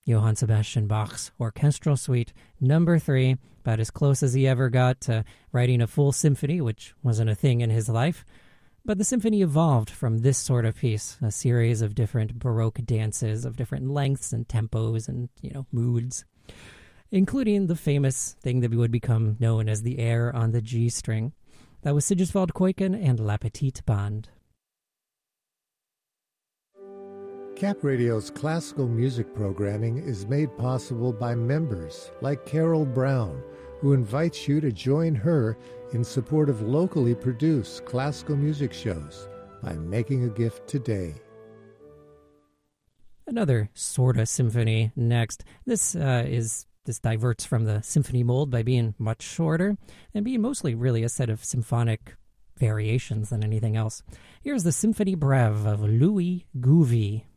Johann Sebastian Bach's Orchestral Suite Number 3, about as close as he ever got to writing a full symphony, which wasn't a thing in his life. But the symphony evolved from this sort of piece, a series of different Baroque dances of different lengths and tempos and, moods, including the famous thing that would become known as the air on the G string. That was Sigiswald Kuiken and La Petite Bande. Cap Radio's classical music programming is made possible by members like Carol Brown, who invites you to join her in support of locally produced classical music shows by making a gift today. Another sorta symphony next. This diverts from the symphony mold by being much shorter and being mostly really a set of symphonic variations than anything else. Here's the Symphonie Brève of Louis Gouvy.